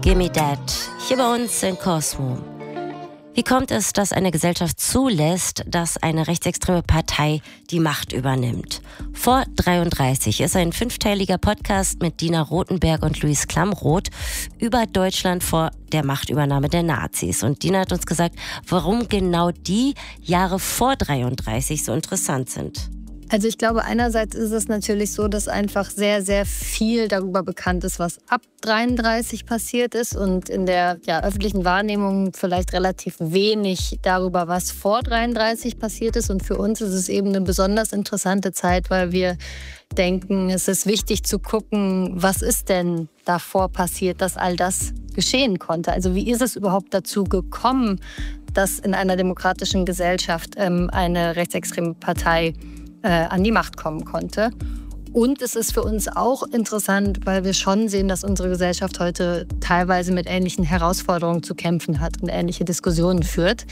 Gimme That, hier bei uns in Cosmo. Wie kommt es, dass eine Gesellschaft zulässt, dass eine rechtsextreme Partei die Macht übernimmt? Vor 33 ist ein 5-teiliger Podcast mit Dina Rothenberg und Luis Klamroth über Deutschland vor der Machtübernahme der Nazis. Und Dina hat uns gesagt, warum genau die Jahre vor 33 so interessant sind. Also ich glaube, einerseits ist es natürlich so, dass einfach sehr, sehr viel darüber bekannt ist, was ab 33 passiert ist und in der öffentlichen Wahrnehmung vielleicht relativ wenig darüber, was vor 33 passiert ist. Und für uns ist es eben eine besonders interessante Zeit, weil wir denken, es ist wichtig zu gucken, was ist denn davor passiert, dass all das geschehen konnte. Also wie ist es überhaupt dazu gekommen, dass in einer demokratischen Gesellschaft eine rechtsextreme Partei an die Macht kommen konnte. Und es ist für uns auch interessant, weil wir schon sehen, dass unsere Gesellschaft heute teilweise mit ähnlichen Herausforderungen zu kämpfen hat und ähnliche Diskussionen führt.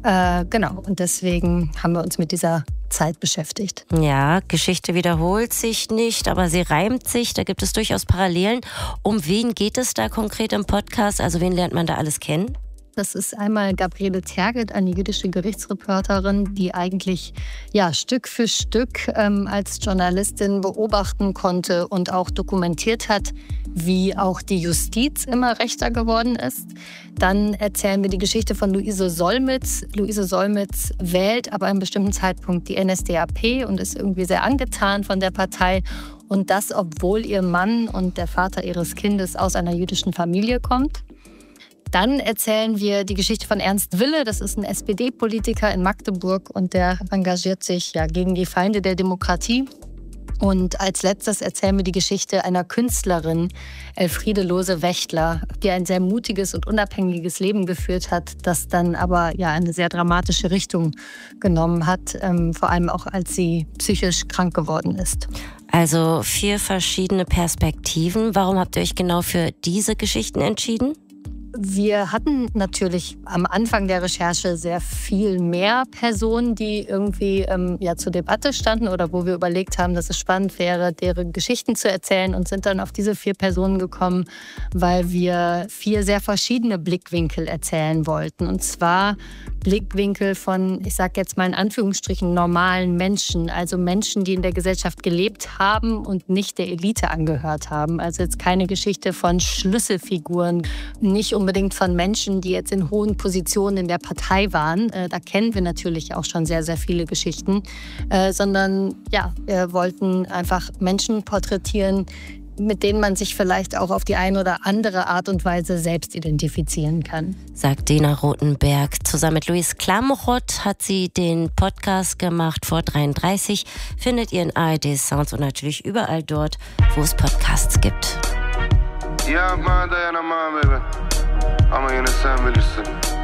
Genau, und deswegen haben wir uns mit dieser Zeit beschäftigt. Ja, Geschichte wiederholt sich nicht, aber sie reimt sich. Da gibt es durchaus Parallelen. Um wen geht es da konkret im Podcast? Also wen lernt man da alles kennen? Das ist einmal Gabriele Tergit, eine jüdische Gerichtsreporterin, die eigentlich Stück für Stück als Journalistin beobachten konnte und auch dokumentiert hat, wie auch die Justiz immer rechter geworden ist. Dann erzählen wir die Geschichte von Luise Solmitz. Luise Solmitz wählt aber an einem bestimmten Zeitpunkt die NSDAP und ist irgendwie sehr angetan von der Partei. Und das, obwohl ihr Mann und der Vater ihres Kindes aus einer jüdischen Familie kommt. Dann erzählen wir die Geschichte von Ernst Wille. Das ist ein SPD-Politiker in Magdeburg und der engagiert sich gegen die Feinde der Demokratie. Und als letztes erzählen wir die Geschichte einer Künstlerin, Elfriede Lohse-Wächtler, die ein sehr mutiges und unabhängiges Leben geführt hat, das dann aber eine sehr dramatische Richtung genommen hat, vor allem auch als sie psychisch krank geworden ist. Also 4 verschiedene Perspektiven. Warum habt ihr euch genau für diese Geschichten entschieden? Wir hatten natürlich am Anfang der Recherche sehr viel mehr Personen, die irgendwie zur Debatte standen oder wo wir überlegt haben, dass es spannend wäre, deren Geschichten zu erzählen und sind dann auf diese 4 Personen gekommen, weil wir 4 sehr verschiedene Blickwinkel erzählen wollten. Und zwar Blickwinkel von, ich sage jetzt mal in Anführungsstrichen, normalen Menschen, also Menschen, die in der Gesellschaft gelebt haben und nicht der Elite angehört haben. Also jetzt keine Geschichte von Schlüsselfiguren, nicht unbedingt von Menschen, die jetzt in hohen Positionen in der Partei waren. Da kennen wir natürlich auch schon sehr, sehr viele Geschichten. Sondern wir wollten einfach Menschen porträtieren, mit denen man sich vielleicht auch auf die eine oder andere Art und Weise selbst identifizieren kann. Sagt Dina Rothenberg. Zusammen mit Luis Klamroth hat sie den Podcast gemacht vor 33. Findet ihr in ARD Sounds und natürlich überall dort, wo es Podcasts gibt. Yeah, man, Diana, man, baby. I'm a innocent, listen.